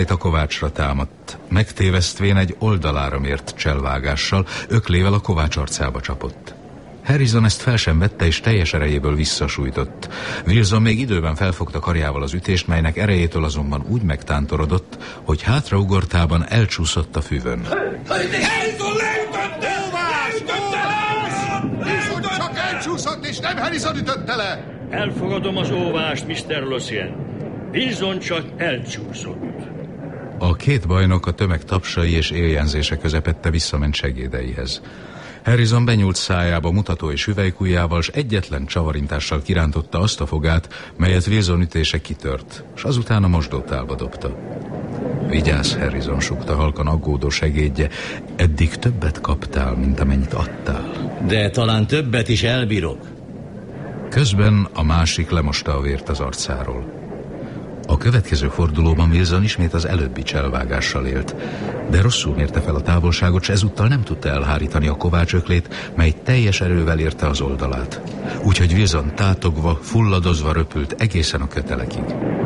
A kovácsra támadt, megtévesztvén egy oldalára mért cselvágással, öklével a kovács arcába csapott. Harrison ezt fel sem vette, és teljes erejéből visszasújtott. Wilson még időben felfogta karjával az ütést, melynek erejétől azonban úgy megtántorodott, hogy hátraugortában elcsúszott a füvön. Harrison leütötte! Wilson csak elcsúszott, és nem Harrison ütötte le! Elfogadom az óvást, Mr. Lucien. Wilson csak elcsúszott. A két bajnok a tömeg tapsai és éljenzése közepette visszament segédeihez. Harrison benyúlt szájába mutató és hüvelykujjával, s egyetlen csavarintással kirántotta azt a fogát, melyet Wilson ütése kitört, s azután a mosdótálba dobta. Vigyázz, Harrison, sukta halkan aggódó segédje, eddig többet kaptál, mint amennyit adtál. De talán többet is elbírok. Közben a másik lemosta a vért az arcáról. A következő fordulóban Wilson ismét az előbbi cselvágással élt, de rosszul mérte fel a távolságot, s ezúttal nem tudta elhárítani a kovács öklét, mely teljes erővel érte az oldalát. Úgyhogy Wilson tátogva, fulladozva röpült egészen a kötelekig.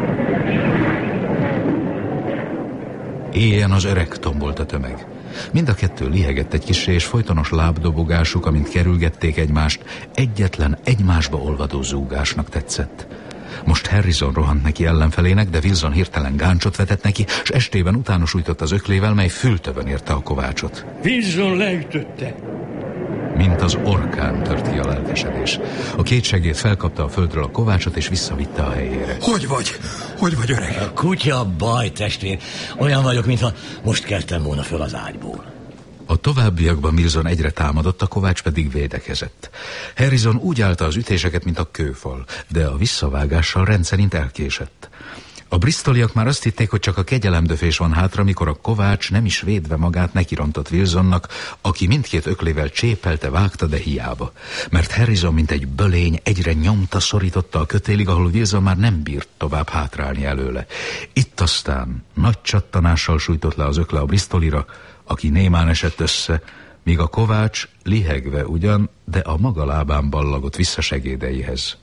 Éjjel az öreg tombolt a tömeg. Mind a kettő lihegett egy kissé, és folytonos lábdobogásuk, amint kerülgették egymást, egyetlen egymásba olvadó zúgásnak tetszett. Most Harrison rohant neki ellenfelének, de Wilson hirtelen gáncsot vetett neki, s estében utána sújtott az öklével, mely fültövön érte a kovácsot. Wilson leütötte. Mint az orkán tört ki a lelkesedés. A két segéd felkapta a földről a kovácsot, és visszavitte a helyére. Hogy vagy, öreg? A kutya baj, testvér. Olyan vagyok, mintha most keltem volna föl az ágyból. A továbbiakban Wilson egyre támadott, a kovács pedig védekezett. Harrison úgy állta az ütéseket, mint a kőfal, de a visszavágással rendszerint elkésett. A bristoliak már azt hitték, hogy csak a kegyelemdöfés van hátra, mikor a kovács nem is védve magát nekirontott Wilsonnak, aki mindkét öklével csépelte, vágta, de hiába. Mert Harrison, mint egy bölény, egyre nyomta, szorította a kötélig, ahol Wilson már nem bírt tovább hátrálni előle. Itt aztán nagy csattanással sújtott le az ökle a bristolira, aki némán esett össze, míg a kovács lihegve ugyan, de a maga lábán ballagott vissza segédeihez.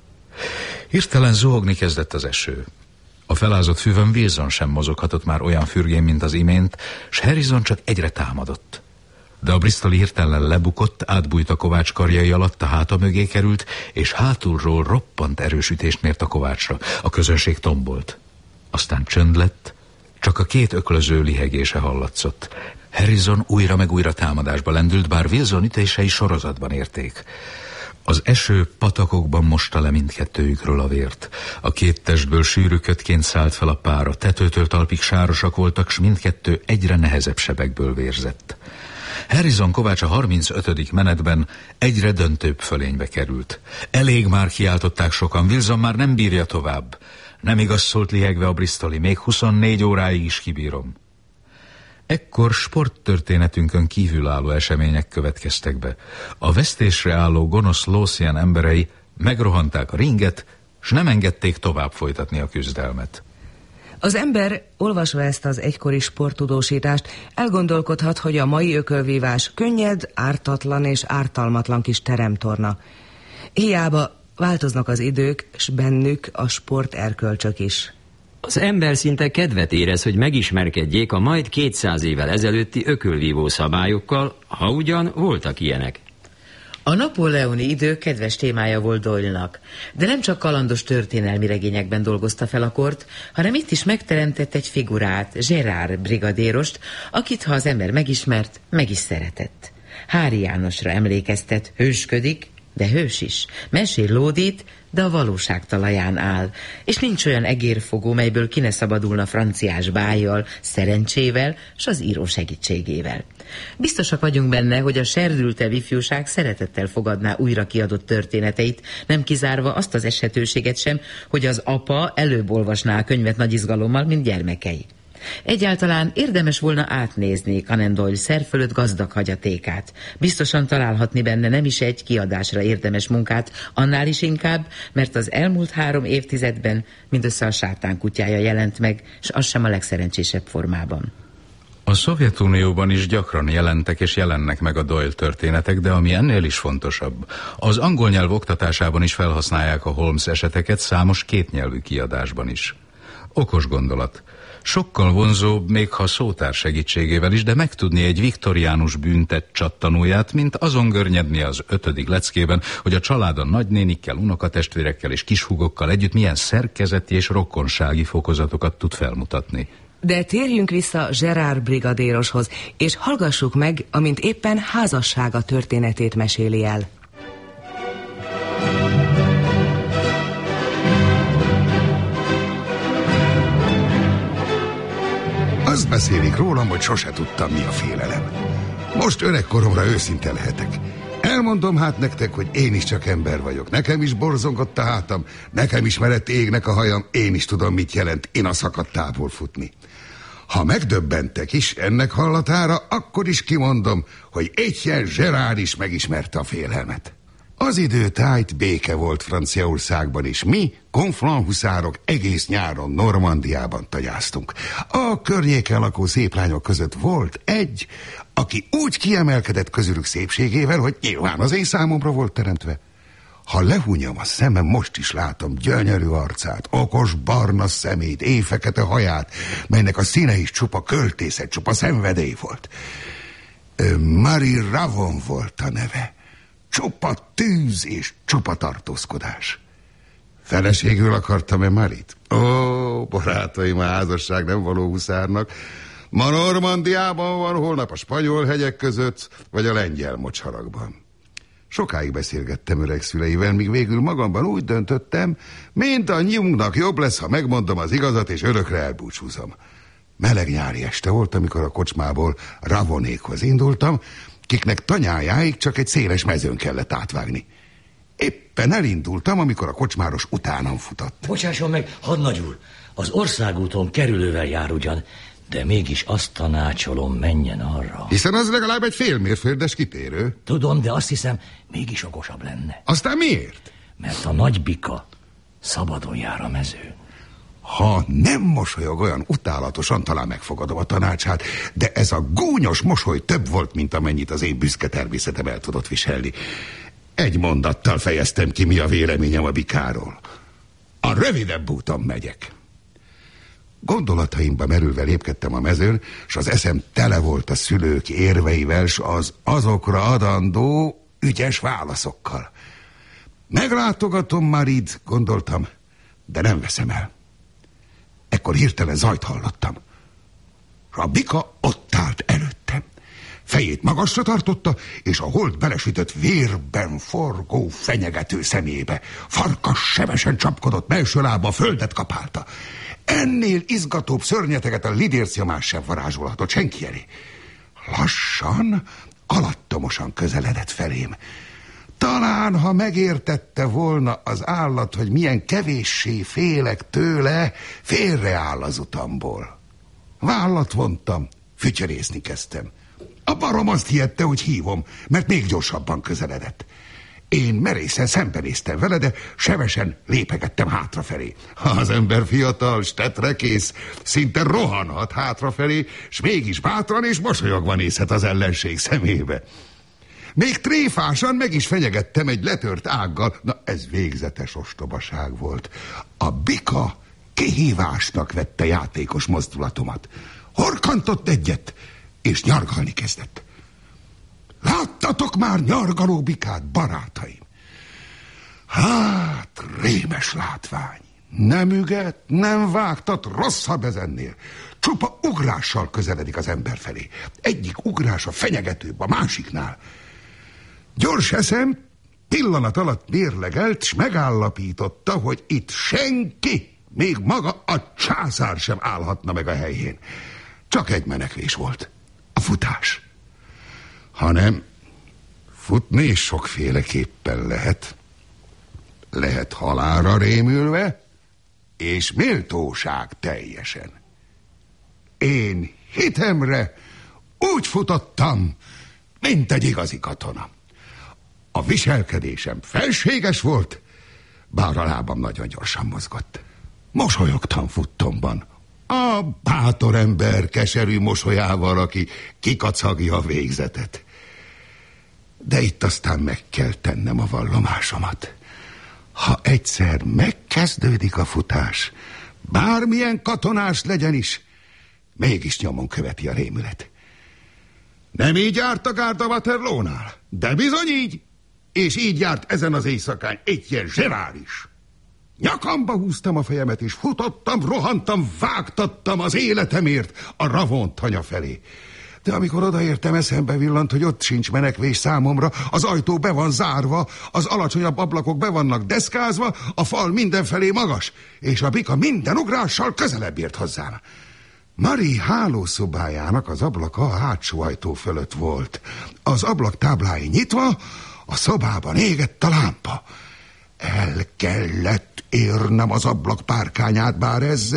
Hirtelen zuhogni kezdett az eső. A felázott füvön Wilson sem mozoghatott már olyan fürgén, mint az imént, s Harrison csak egyre támadott. De a bristoli hirtelen lebukott, átbújt a kovács karjai alatt, a háta mögé került, és hátulról roppant erős ütést mért a kovácsra. A közönség tombolt. Aztán csönd lett, csak a két öklöző lihegése hallatszott. Harrison újra meg újra támadásba lendült, bár Wilson ütései sorozatban érték. Az eső patakokban mosta le mindkettőjükről a vért. A két testből sűrű kötként szállt fel a pár, a tetőtől talpig sárosak voltak, s mindkettő egyre nehezebb sebekből vérzett. Harrison kovács a 35. menetben egyre döntőbb fölénybe került. Elég már, kiáltották sokan, Wilson már nem bírja tovább. Nem igaz, szólt lihegve a bristoli, még 24 óráig is kibírom. Ekkor sporttörténetünkön kívülálló események következtek be. A vesztésre álló gonosz Lucien emberei megrohanták a ringet, s nem engedték tovább folytatni a küzdelmet. Az ember, olvasva ezt az egykori sporttudósítást, elgondolkodhat, hogy a mai ökölvívás könnyed, ártatlan és ártalmatlan kis teremtorna. Hiába változnak az idők, s bennük a sport erkölcsök is. Az ember szinte kedvet érez, hogy megismerkedjék a majd 200 évvel ezelőtti ökölvívó szabályokkal, ha ugyan voltak ilyenek. A napóleoni idő kedves témája volt Doyle-nak, de nem csak kalandos történelmi regényekben dolgozta fel a kort, hanem itt is megteremtett egy figurát, Gérard brigadérost, akit ha az ember megismert, meg is szeretett. Hári Jánosra emlékeztet, hősködik, de hős is. Mesél, lódít, de a valóság talaján áll, és nincs olyan egérfogó, melyből ki ne szabadulna franciás bájjal, szerencsével, s az író segítségével. Biztosak vagyunk benne, hogy a serdültebb ifjúság szeretettel fogadná újra kiadott történeteit, nem kizárva azt az esetőséget sem, hogy az apa előbb olvasná a könyvet nagy izgalommal, mint gyermekei. Egyáltalán érdemes volna átnézni Conan Doyle szerfölött gazdag hagyatékát. Biztosan találhatni benne nem is egy kiadásra érdemes munkát, annál is inkább, mert az elmúlt 3 évtizedben mindössze a Sátán kutyája jelent meg, s az sem a legszerencsésebb formában. A Szovjetunióban is gyakran jelentek és jelennek meg a Doyle történetek, de ami ennél is fontosabb, az angol nyelv oktatásában is felhasználják a Holmes eseteket, számos kétnyelvű kiadásban is. Okos gondolat. Sokkal vonzóbb, még ha szótár segítségével is, de megtudni egy viktoriánus bűntett csattanóját, mint azon görnyedni az 5. leckében, hogy a család a nagynénikkel, unokatestvérekkel és kishúgokkal együtt milyen szerkezeti és rokonsági fokozatokat tud felmutatni. De térjünk vissza Gerard brigadéroshoz, és hallgassuk meg, amint éppen házassága történetét meséli el. Azt beszélik rólam, hogy sose tudtam, mi a félelem. Most öregkoromra őszinte lehetek. Elmondom hát nektek, hogy én is csak ember vagyok. Nekem is borzongott a hátam, nekem is merett égnek a hajam, én is tudom, mit jelent én a szakadtából futni. Ha megdöbbentek is ennek hallatára, akkor is kimondom, hogy Étienne Gerard is megismerte a félelmet. Az idő tájt béke volt Franciaországban, és mi, Conflans huszárok, egész nyáron Normandiában tagyáztunk. A környéken lakó szép lányok között volt egy, aki úgy kiemelkedett közülük szépségével, hogy nyilván az én számomra volt teremtve. Ha lehúnyom a szemem, most is látom gyönyörű arcát, okos barna szemét, éjfekete haját, melynek a színe is csupa költészet, csupa szenvedély volt. Marie Ravon volt a neve. Csupa tűz és csupa tartózkodás. Feleségül akartam-e Marit? Ó, barátaim, a házasság nem való huszárnak. Ma Normandiában van, holnap a spanyol hegyek között, vagy a lengyel mocsaragban. Sokáig beszélgettem öregszüleivel, míg végül magamban úgy döntöttem, mindannyiunknak jobb lesz, ha megmondom az igazat, és örökre elbúcsúzom. Meleg nyári este volt, amikor a kocsmából Ravonékhoz indultam, kiknek tanyájáig csak egy széles mezőn kellett átvágni. Éppen elindultam, amikor a kocsmáros utánam futott. Bocsásson meg, hadnagy úr, az országúton kerülővel jár ugyan, de mégis azt tanácsolom, menjen arra. Hiszen az legalább egy félmérföldes kitérő. Tudom, de azt hiszem, mégis okosabb lenne. Aztán miért? Mert a nagy bika szabadon jár a mezőn. Ha nem mosolyog olyan utálatosan, talán megfogadom a tanácsát, de ez a gúnyos mosoly több volt, mint amennyit az én büszke természetem el tudott viselni. Egy mondattal fejeztem ki, mi a véleményem a bikáról. A rövidebb úton megyek. Gondolataimba merülve lépkedtem a mezőn, s az eszem tele volt a szülők érveivel, s az azokra adandó ügyes válaszokkal. Meglátogatom Marit, gondoltam, de nem veszem el. Ekkor hirtelen zajt hallottam. A bika ott állt előttem. Fejét magasra tartotta, és a hold belesütött vérben forgó, fenyegető szemébe. Farkas sebesen csapkodott, belső lába a földet kapálta. Ennél izgatóbb szörnyeteget a lidércjamás sem varázsolhatott senki elé. Lassan, alattomosan közeledett felém. Talán, ha megértette volna az állat, hogy milyen kevéssé félek tőle, félreáll az utamból. Vállat vontam, fütyörészni kezdtem. A barom azt hihette, hogy hívom, mert még gyorsabban közeledett. Én merészen szembenéztem vele, de sebesen lépegettem hátrafelé. Az ember fiatal, s tetrekész, szinte rohanhat hátrafelé, s mégis bátran és mosolyogva nézhet az ellenség szemébe. Még tréfásan meg is fenyegettem egy letört ággal. Na, ez végzetes ostobaság volt. A bika kihívásnak vette játékos mozdulatomat. Horkantott egyet, és nyargalni kezdett. Láttatok már nyargaló bikát, barátaim? Hát, rémes látvány. Nem üget, nem vágtat, rosszabb ez ennél. Csupa ugrással közeledik az ember felé. Egyik ugrása fenyegetőbb a másiknál. Gyors eszem pillanat alatt mérlegelt, s megállapította, hogy itt senki, még maga a császár sem állhatna meg a helyén. Csak egy menekvés volt, a futás. Hanem futni is sokféleképpen lehet. Lehet halálra rémülve, és méltóság teljesen. Én hitemre úgy futottam, mint egy igazi katona. A viselkedésem felséges volt, bár a lábam nagyon gyorsan mozgott. Mosolyogtam futtomban, a bátor ember keserű mosolyával, aki kikacagja a végzetet. De itt aztán meg kell tennem a vallomásomat. Ha egyszer megkezdődik a futás, bármilyen katonás legyen is, Mégis nyomon követi a rémület. Nem így járt a gárda Waterloo-nál, de bizony így. És így járt ezen az éjszakán Etienne Gérard is. Nyakamba húztam a fejemet, és futottam, rohantam, vágtattam az életemért a Ravon tanya felé. De amikor odaértem, eszembe villant, hogy ott sincs menekvés számomra, az ajtó be van zárva, az alacsonyabb ablakok be vannak deszkázva, a fal mindenfelé magas, és a bika minden ugrással közelebb ért hozzám. Marie hálószobájának az ablaka a hátsó ajtó fölött volt. Az ablak táblái nyitva, a szobában égett a lámpa. El kellett érnem az ablak párkányát, bár ez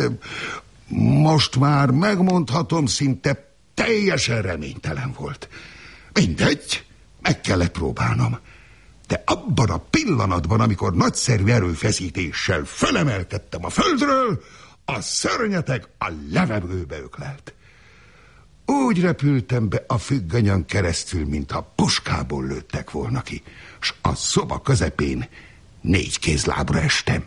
most már megmondhatom, szinte teljesen reménytelen volt. Mindegy, meg kellett próbálnom. De abban a pillanatban, amikor nagyszerű erőfeszítéssel fölemelkedtem a földről, a szörnyeteg a levegőbe öklelt. Úgy repültem be a függönyön keresztül, mintha puskából lőttek volna ki, s a szoba közepén 4 kézlábra estem.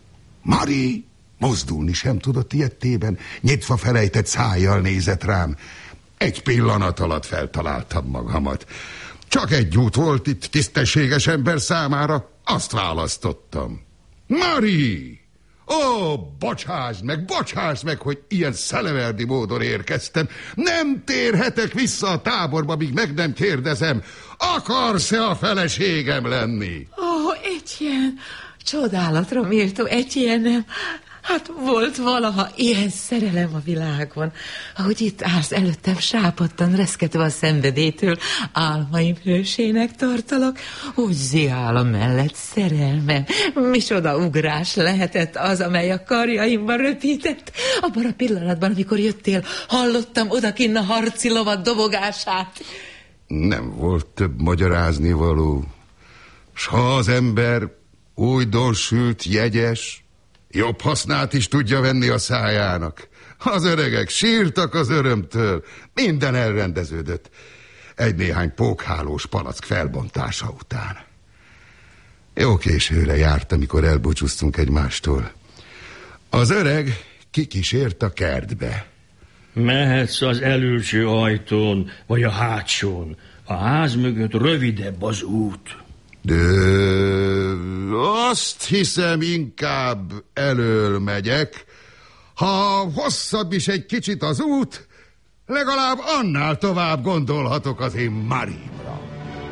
Marie mozdulni sem tudott ilyettében, nyitva felejtett szájjal nézett rám. Egy pillanat alatt feltaláltam magamat. Csak egy út volt itt tisztességes ember számára, azt választottam. Marie! Ó, bocsáss meg, hogy ilyen szeleverdi módon érkeztem. Nem térhetek vissza a táborba, míg meg nem kérdezem. Akarsz-e a feleségem lenni? Ó, Etienne, csodálatra méltó Etienne. Hát volt valaha ilyen szerelem a világon, ahogy itt állsz előttem sápadtan, reszketve a szenvedélytől, álmaim hősének tartalak, úgy ziálom mellett szerelmem. Micsoda ugrás lehetett az, amely a karjaimba röpített. Abban a pillanatban, amikor jöttél, hallottam odakinn a harci lovat dobogását. Nem volt több magyarázni való. S ha az ember újdonsült, jegyes, jobb hasznát is tudja venni a szájának. Az öregek sírtak az örömtől, minden elrendeződött. Egy-néhány pókhálós palack felbontása után. Jó későre járt, amikor elbúcsúztunk egymástól. Az öreg kikísért a kertbe. Mehetsz az elülső ajtón, vagy a hátsón. A ház mögött rövidebb az út. De azt hiszem, inkább elől megyek. Ha hosszabb is egy kicsit az út, legalább annál tovább gondolhatok az én Marie.